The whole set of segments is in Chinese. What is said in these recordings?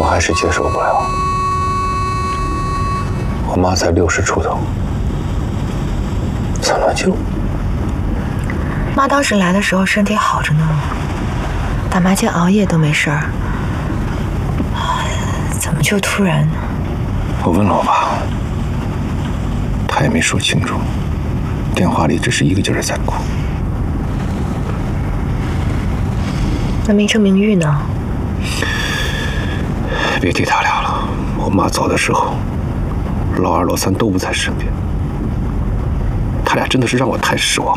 我还是接受不了。我妈才60出头，怎么就…… 妈当时来的时候身体好着呢，打麻将熬夜都没事儿，怎么就突然…… 我问了我爸，他也没说清楚，电话里只是一个劲儿在哭。 那明成明玉呢？ 别提他俩了，我妈走的时候，老二老三都不在身边，他俩真的是让我太失望了。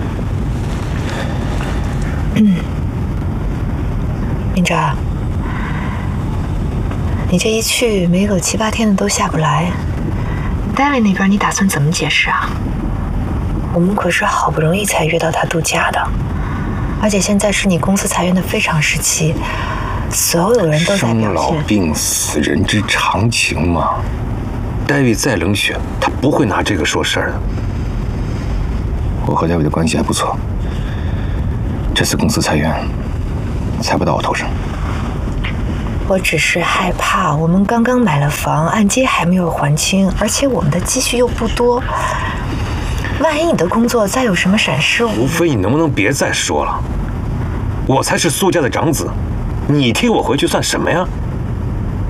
明哲，你这一去没个7、8天的都下不来，David那边你打算怎么解释啊？我们可是好不容易才约到他度假的，而且现在是你公司裁员的非常时期，所有人都在表生老现。 病死，人之常情嘛。David 再冷血，他不会拿这个说事儿的。我和David的关系还不错，这次公司裁员，裁不到我头上。 我只是害怕，我们刚刚买了房，按揭还没有还清，而且我们的积蓄又不多，万一你的工作再有什么闪失， 吴飞，你能不能别再说了？我才是苏家的长子，你替我回去算什么呀？